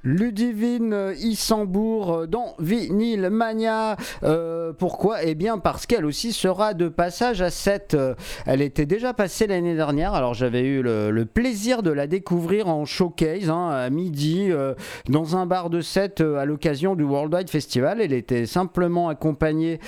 Ludivine Issambourg dans Vinyl Mania. Pourquoi ? Eh bien parce qu'elle aussi sera de passage à Sète. Elle était déjà passée l'année dernière, alors j'avais eu le plaisir de la découvrir en showcase à midi dans un bar de Sète à l'occasion du Worldwide Festival. Elle était simplement accompagnée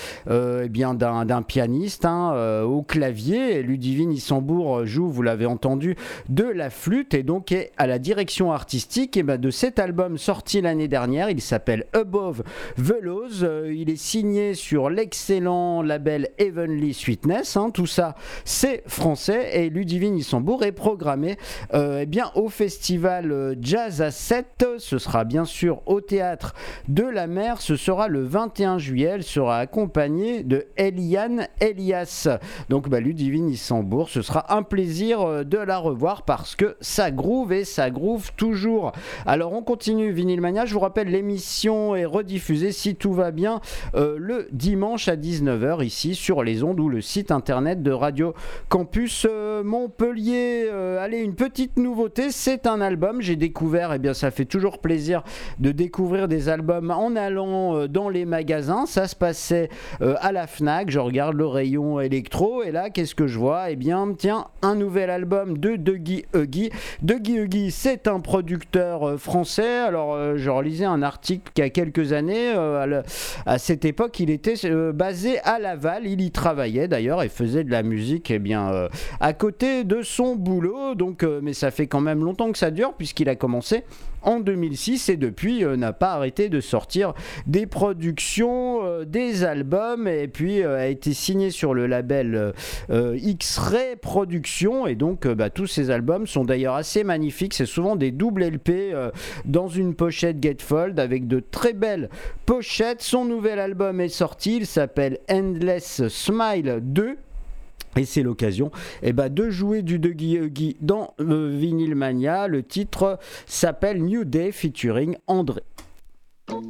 d'un pianiste au clavier. Et Ludivine Issambourg joue, vous l'avez entendu, de la flûte et donc est à la direction artistique de cet album sorti l'année dernière. Il s'appelle Above the Laws. Il est signé sur l'excellent label Heavenly Sweetness. Tout ça, c'est français. Et Ludivine Issambourg est programmée au festival Jazz à Sète. Ce sera bien sûr au théâtre de la Mer. Ce sera le 21 juillet. Elle sera accompagnée de Eliane Elias. Donc Ludivine Issambourg, ce sera un plaisir de la revoir parce que ça groove et ça groove toujours. Alors on continue Vinyl Mania. Je vous rappelle, l'émission est rediffusée si tout va bien le dimanche à 19h ici sur les ondes ou le site internet de Radio Campus Montpellier. Allez, une petite nouveauté, c'est un album. J'ai découvert, ça fait toujours plaisir de découvrir des albums en allant dans les magasins. Ça se passait à la Fnac. Je regarde le rayon électro et là, qu'est-ce que je vois ? Un nouvel album de Dougie Huggy. Dougie Huggy, c'est un producteur français. Alors, je relisais un article qu'il y a quelques années. À cette époque, il était basé à Laval. Il y travaillait d'ailleurs et faisait de la musique à côté de son boulot. Donc, mais ça fait quand même longtemps que ça dure puisqu'il a commencé en 2006 et depuis n'a pas arrêté de sortir des productions, des albums et puis a été signé sur le label X-Ray Productions et donc tous ces albums sont d'ailleurs assez magnifiques. C'est souvent des doubles LP dans une pochette Gatefold avec de très belles pochettes. Son nouvel album est sorti, il s'appelle Endless Smile 2. Et c'est l'occasion de jouer du Dougie Huggy dans Vinyl Mania. Le titre s'appelle New Day featuring André.